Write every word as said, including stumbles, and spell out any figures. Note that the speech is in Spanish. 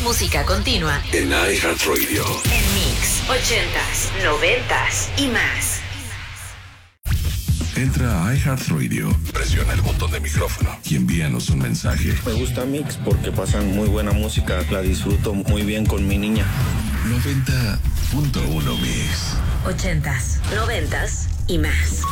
música continua en iHeartRadio. En Mix, ochentas, noventas y más. Entra a iHeartRadio, presiona el botón de micrófono y envíanos un mensaje. Me gusta Mix porque pasan muy buena música, la disfruto muy bien con mi niña. noventa punto uno Mix. Ochentas, noventas y más.